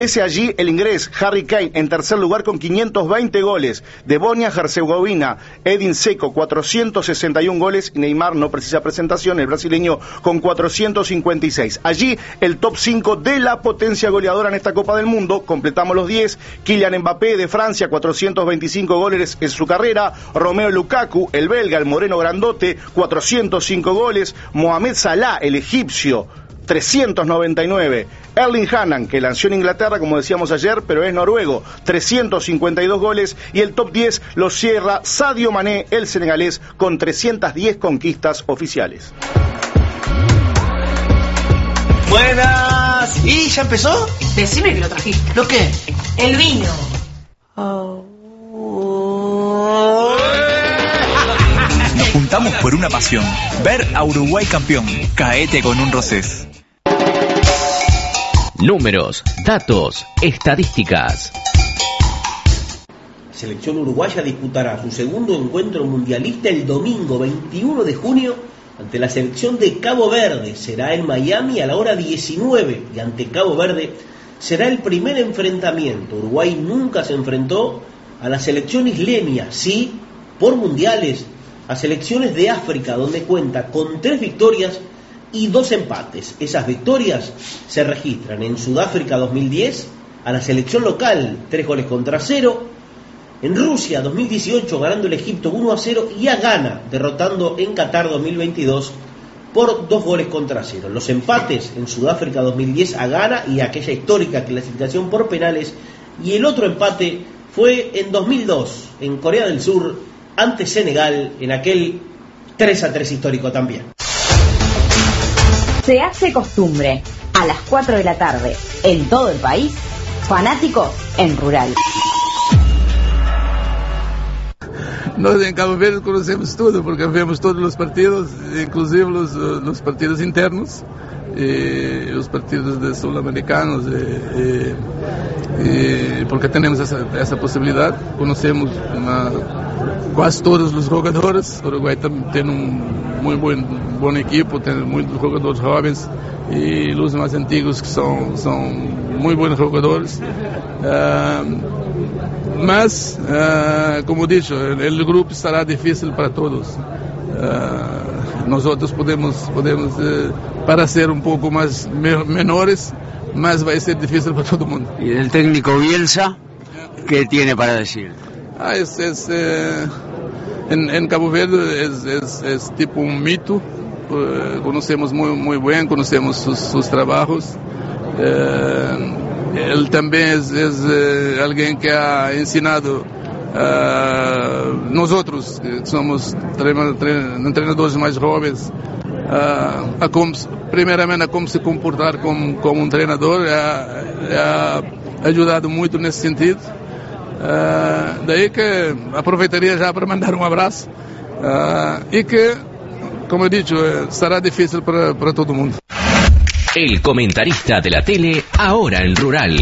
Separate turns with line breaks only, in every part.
Allí el inglés Harry Kane en tercer lugar con 520 goles, de Bosnia-Herzegovina Edin Dzeko 461 goles y Neymar no precisa presentación, el brasileño con 456. Allí el top 5 de la potencia goleadora en esta Copa del Mundo, completamos los 10, Kylian Mbappé de Francia 425 goles en su carrera, Romelu Lukaku, el belga, el moreno grandote, 405 goles, Mohamed Salah, el egipcio, 399, Erling Haaland, que lanzó en Inglaterra, como decíamos ayer, pero es noruego, 352 goles, y el top 10 lo cierra Sadio Mané, el senegalés, con 310 conquistas oficiales.
Buenas. ¿Y ya empezó?
Decime que lo trajiste.
¿Lo qué?
El vino.
Nos juntamos por una pasión, ver a Uruguay campeón. Caete con un rosés.
Números, datos, estadísticas.
La selección uruguaya disputará su segundo encuentro mundialista el domingo 21 de junio ante la selección de Cabo Verde. Será en Miami a la hora 19 y ante Cabo Verde será el primer enfrentamiento. Uruguay nunca se enfrentó a la selección isleña, sí, por mundiales, a selecciones de África, donde cuenta con 3 victorias y 2 empates. Esas victorias se registran en Sudáfrica 2010 a la selección local, 3-0, en Rusia 2018 ganando el Egipto 1-0 y a Ghana derrotando en Qatar 2022 por 2-0. Los empates en Sudáfrica 2010 a Ghana y aquella histórica clasificación por penales, y el otro empate fue en 2002 en Corea del Sur ante Senegal en aquel 3-3 histórico también.
Se hace costumbre, a las 4 de la tarde, en todo el país, Fanáticos en Rural.
Nós em Cabo Verde conhecemos tudo, porque vemos todos os partidos, inclusive os partidos internos, e os partidos de sul-americanos, porque temos essa possibilidade, conhecemos quase todos os jogadores. O Uruguai tem muito bom equipo, tem muitos jogadores jovens e os mais antigos que são muito bons jogadores. Mas, como disse, o grupo estará difícil para todos. Nós outros podemos para ser pouco mais menores, mas vai ser difícil para todo mundo.
¿Y el técnico Bielsa qué tiene para decir?
En Cabo Verde es tipo un mito. Conocemos muy bien, conocemos sus trabajos. Él también es alguien que ha enseñado a nosotros, que somos entrenadores más jóvenes, a primeiramente a cómo se comportar como un entrenador. Ha ayudado mucho en ese sentido. Daí que aproveitaria já para mandar um abraço e que, como he dicho, será difícil para todo mundo.
El comentarista de la tele, ahora en Rural.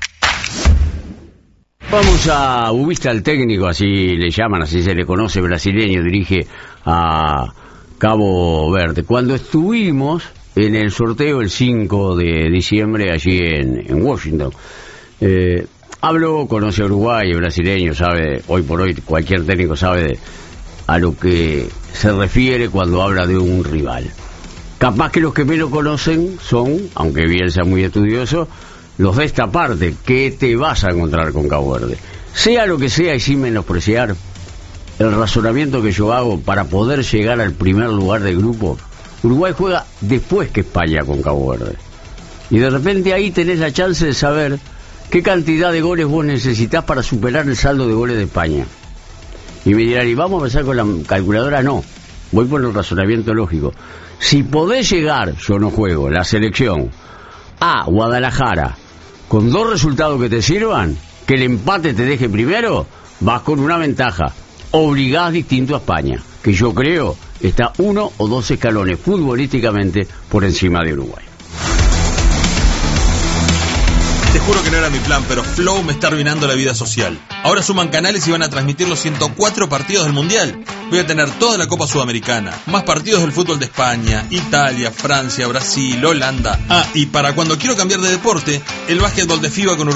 Vamos a Ubista, el técnico, así le llaman, así se le conoce, brasileño, dirige a Cabo Verde. Cuando estuvimos en el sorteo el 5 de diciembre allí en Washington, habló, conoce a Uruguay, brasileño, sabe, hoy por hoy cualquier técnico sabe a lo que se refiere cuando habla de un rival. Capaz que los que menos conocen son, aunque bien sea muy estudioso, los de esta parte. ¿Qué te vas a encontrar con Cabo Verde? Sea lo que sea y sin menospreciar el razonamiento que yo hago para poder llegar al primer lugar del grupo, Uruguay juega después que España con Cabo Verde. Y de repente ahí tenés la chance de saber qué cantidad de goles vos necesitás para superar el saldo de goles de España. Y me dirán, ¿y vamos a empezar con la calculadora? No, voy por el razonamiento lógico. Si podés llegar, yo no juego, la selección a Guadalajara con 2 resultados que te sirvan, que el empate te deje primero, vas con una ventaja. Obligás distinto a España, que yo creo está 1 o 2 escalones futbolísticamente por encima de Uruguay.
Te juro que no era mi plan, pero Flow me está arruinando la vida social. Ahora suman canales y van a transmitir los 104 partidos del Mundial. Voy a tener toda la Copa Sudamericana, más partidos del fútbol de España, Italia, Francia, Brasil, Holanda. Y para cuando quiero cambiar de deporte, el básquetbol de FIBA con Uruguay.